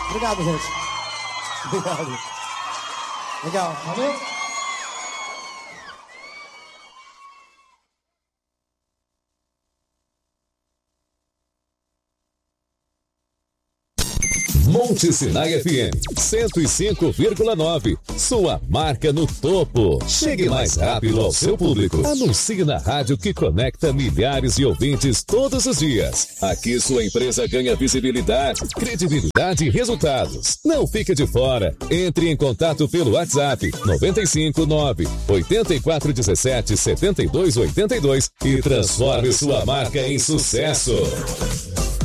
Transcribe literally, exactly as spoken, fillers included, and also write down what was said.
Obrigado, gente. Obrigado. Legal, valeu? Monte Sinai F M cento e cinco vírgula nove. Sua marca no topo. Chegue mais rápido ao seu público. Anuncie na rádio que conecta milhares de ouvintes todos os dias. Aqui sua empresa ganha visibilidade, credibilidade e resultados. Não fique de fora. Entre em contato pelo WhatsApp nove cinco nove, oito quatro um sete, sete dois oito dois e transforme sua marca em sucesso.